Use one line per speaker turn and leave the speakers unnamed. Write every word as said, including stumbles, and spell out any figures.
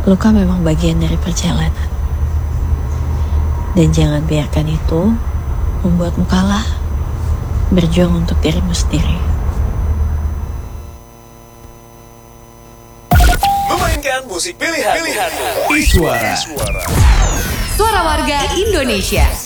Luka memang bagian dari perjalanan. Dan jangan biarkan itu membuatmu kalah. Berjuang untuk dirimu sendiri.
Memainkan musik pilihan, pilihan. Iswara.
Suara Warga Indonesia.